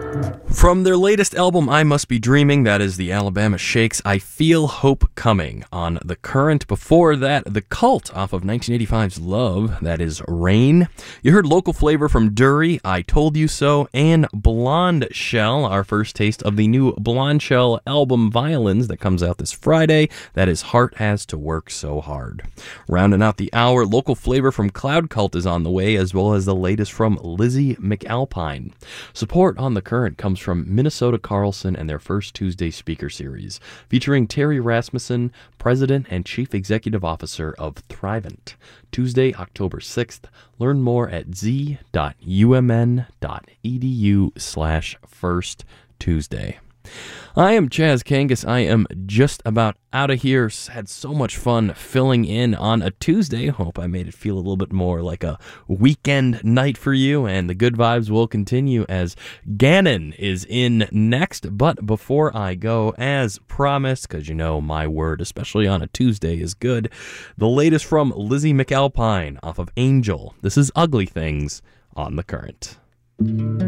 From their latest album, I Must Be Dreaming, that is the Alabama Shakes, I Feel Hope Coming. On The Current, before that, The Cult off of 1985's Love, that is Rain. You heard local flavor from Dury, I Told You So, and Blonde Shell, our first taste of the new Blonde Shell album Violins that comes out this Friday, that is Heart Has to Work So Hard. Rounding out the hour, local flavor from Cloud Cult is on the way, as well as the latest from Lizzie McAlpine. Support on The Current comes from Minnesota Carlson and their First Tuesday speaker series, featuring Terry Rasmussen, President and Chief Executive Officer of Thrivent. Tuesday, October 6th. Learn more at z.umn.edu/firsttuesday. I am Chaz Kangas. I am just about out of here. Had so much fun filling in on a Tuesday. Hope I made it feel a little bit more like a weekend night for you, and the good vibes will continue as Gannon is in next. But before I go, as promised, because you know my word, especially on a Tuesday, is good, the latest from Lizzie McAlpine off of Angel. This is Ugly Things on The Current.